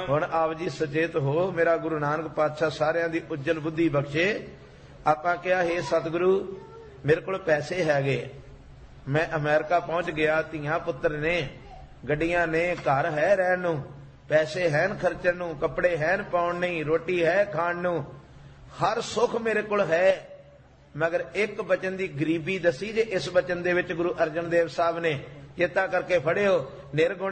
हुण आप जी सचेत हो, मेरा गुरु नानक पातशाह सारिਆਂ ਦੀ उज्जल बुद्धि बख्शे। ਆਪਾਂ ਕਿਹਾ हे सतगुरु मेरे को पैसे हैगे, मैं अमेरिका पहुंच गया, ਧੀਆਂ पुत्र ने, ਗੱਡੀਆਂ ने, घर है रहन ਨੂੰ, पैसे है खर्चण ਨੂੰ, कपड़े है पाउण नहीं, रोटी है खाण ਨੂੰ, हर सुख मेरे को है, मगर एक बचन की गरीबी दसी जे। इस बचन दे विच गुरु अर्जन देव साहब ने चेता करके फड़ियो, निर्गुण